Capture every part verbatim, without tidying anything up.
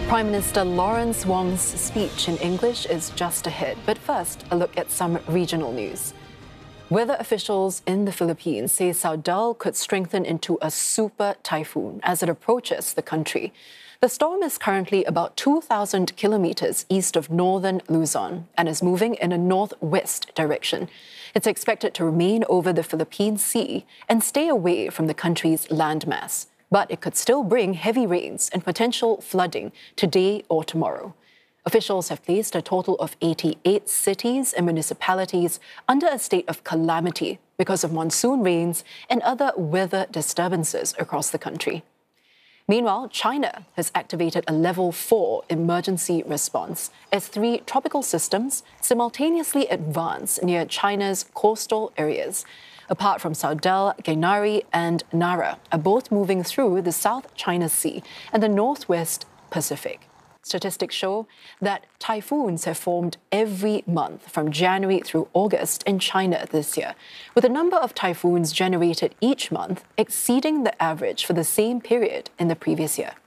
Prime Minister Lawrence Wong's speech in English is just ahead. But first, a look at some regional news. Weather officials in the Philippines say Saudal could strengthen into a super typhoon as it approaches the country. The storm is currently about two thousand kilometers east of northern Luzon and is moving in a northwest direction. It's expected to remain over the Philippine Sea and stay away from the country's landmass. But it could still bring heavy rains and potential flooding today or tomorrow. Officials have placed a total of eighty-eight cities and municipalities under a state of calamity because of monsoon rains and other weather disturbances across the country. Meanwhile, China has activated a level four emergency response as three tropical systems simultaneously advance near China's coastal areas. Apart from Saudal, Gainari and Nara are both moving through the South China Sea and the Northwest Pacific. Statistics show that typhoons have formed every month from January through August in China this year, with the number of typhoons generated each month exceeding the average for the same period in the previous year.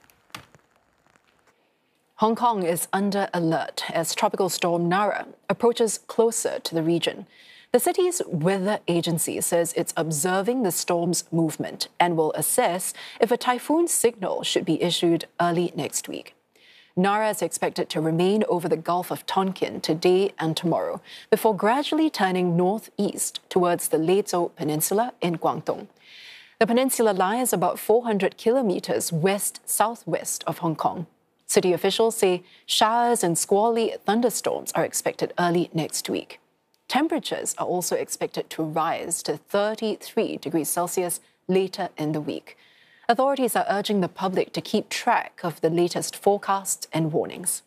Hong Kong is under alert as tropical storm Nara approaches closer to the region. The city's weather agency says it's observing the storm's movement and will assess if a typhoon signal should be issued early next week. Nara is expected to remain over the Gulf of Tonkin today and tomorrow before gradually turning northeast towards the Leizhou Peninsula in Guangdong. The peninsula lies about four hundred kilometers west-southwest of Hong Kong. City officials say showers and squally thunderstorms are expected early next week. Temperatures are also expected to rise to thirty-three degrees Celsius later in the week. Authorities are urging the public to keep track of the latest forecasts and warnings.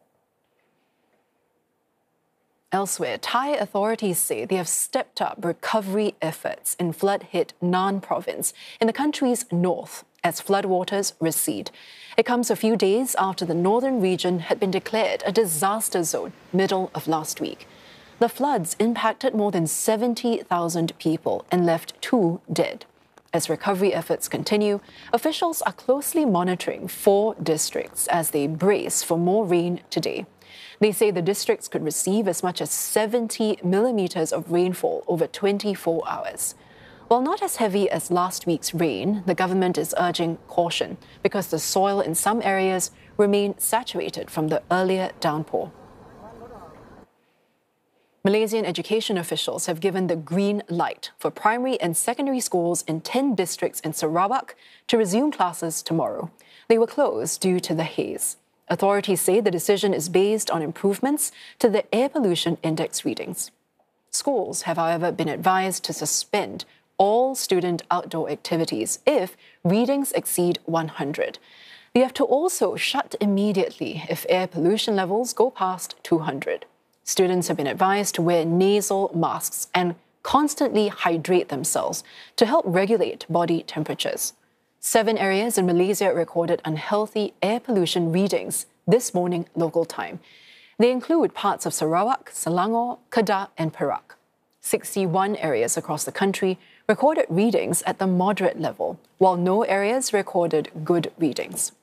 Elsewhere, Thai authorities say they have stepped up recovery efforts in flood-hit Nan province in the country's north as floodwaters recede. It comes a few days after the northern region had been declared a disaster zone middle of last week. The floods impacted more than seventy thousand people and left two dead. As recovery efforts continue, officials are closely monitoring four districts as they brace for more rain today. They say the districts could receive as much as seventy millimeters of rainfall over twenty-four hours. While not as heavy as last week's rain, the government is urging caution because the soil in some areas remain saturated from the earlier downpour. Malaysian education officials have given the green light for primary and secondary schools in ten districts in Sarawak to resume classes tomorrow. They were closed due to the haze. Authorities say the decision is based on improvements to the air pollution index readings. Schools have, however, been advised to suspend all student outdoor activities if readings exceed one hundred. They have to also shut immediately if air pollution levels go past two hundred. Students have been advised to wear nasal masks and constantly hydrate themselves to help regulate body temperatures. Seven areas in Malaysia recorded unhealthy air pollution readings this morning local time. They include parts of Sarawak, Selangor, Kedah and Perak. sixty-one areas across the country recorded readings at the moderate level, while no areas recorded good readings.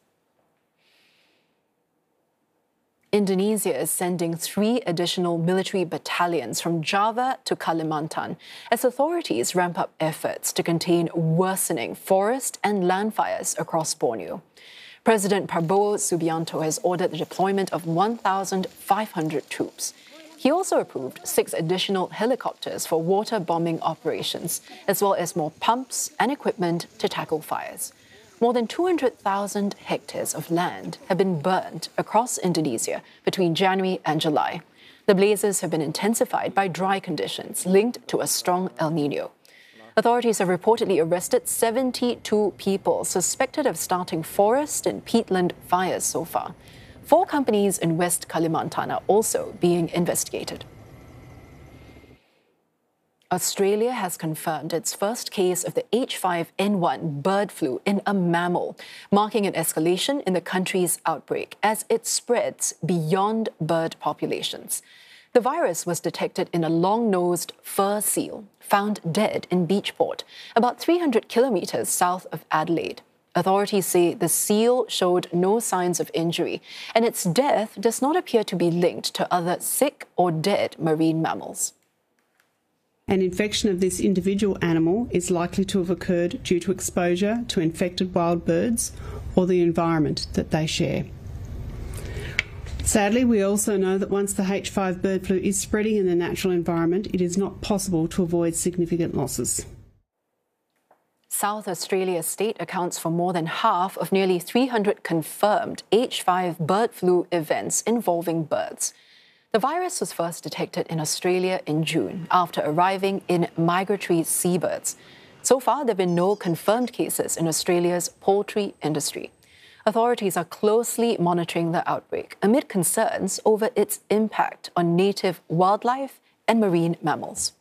Indonesia is sending three additional military battalions from Java to Kalimantan as authorities ramp up efforts to contain worsening forest and land fires across Borneo. President Prabowo Subianto has ordered the deployment of one thousand five hundred troops. He also approved six additional helicopters for water bombing operations, as well as more pumps and equipment to tackle fires. More than two hundred thousand hectares of land have been burnt across Indonesia between January and July. The blazes have been intensified by dry conditions linked to a strong El Nino. Authorities have reportedly arrested seventy-two people suspected of starting forest and peatland fires so far. Four companies in West Kalimantan are also being investigated. Australia has confirmed its first case of the H five N one bird flu in a mammal, marking an escalation in the country's outbreak as it spreads beyond bird populations. The virus was detected in a long-nosed fur seal found dead in Beachport, about three hundred kilometres south of Adelaide. Authorities say the seal showed no signs of injury, and its death does not appear to be linked to other sick or dead marine mammals. An infection of this individual animal is likely to have occurred due to exposure to infected wild birds or the environment that they share. Sadly, we also know that once the H five bird flu is spreading in the natural environment, it is not possible to avoid significant losses. South Australia state accounts for more than half of nearly three hundred confirmed H five bird flu events involving birds. The virus was first detected in Australia in June after arriving in migratory seabirds. So far, there have been no confirmed cases in Australia's poultry industry. Authorities are closely monitoring the outbreak amid concerns over its impact on native wildlife and marine mammals.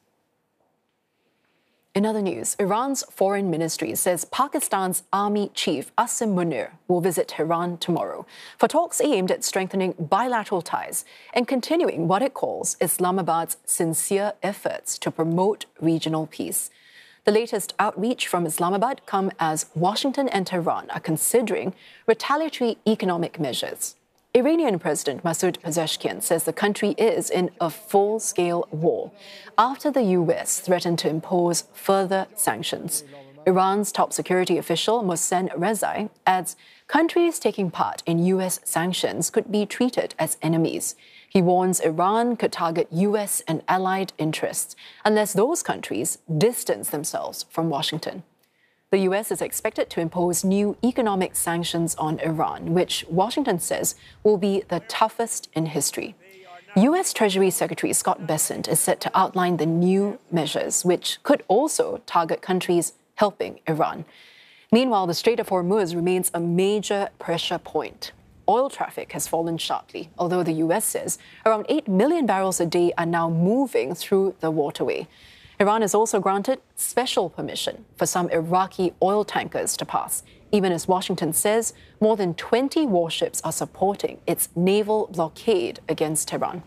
In other news, Iran's foreign ministry says Pakistan's army chief Asim Munir will visit Tehran tomorrow for talks aimed at strengthening bilateral ties and continuing what it calls Islamabad's sincere efforts to promote regional peace. The latest outreach from Islamabad come as Washington and Tehran are considering retaliatory economic measures. Iranian President Masoud Pezeshkian says the country is in a full-scale war after the U S threatened to impose further sanctions. Iran's top security official Mohsen Rezai adds countries taking part in U S sanctions could be treated as enemies. He warns Iran could target U S and allied interests unless those countries distance themselves from Washington. The U S is expected to impose new economic sanctions on Iran, which Washington says will be the toughest in history. U S Treasury Secretary Scott Bessent is set to outline the new measures, which could also target countries helping Iran. Meanwhile, the Strait of Hormuz remains a major pressure point. Oil traffic has fallen sharply, although the U S says around eight million barrels a day are now moving through the waterway. Iran has also granted special permission for some Iraqi oil tankers to pass, even as Washington says more than twenty warships are supporting its naval blockade against Tehran.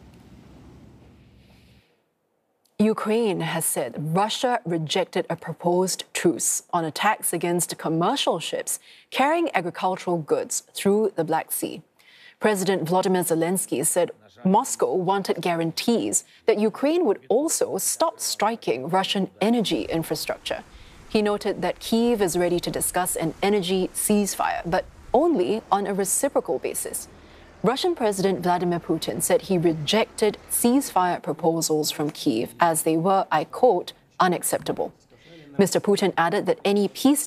Ukraine has said Russia rejected a proposed truce on attacks against commercial ships carrying agricultural goods through the Black Sea. President Volodymyr Zelensky said Moscow wanted guarantees that Ukraine would also stop striking Russian energy infrastructure. He noted that Kyiv is ready to discuss an energy ceasefire, but only on a reciprocal basis. Russian President Vladimir Putin said he rejected ceasefire proposals from Kyiv as they were, I quote, unacceptable. Mister Putin added that any peace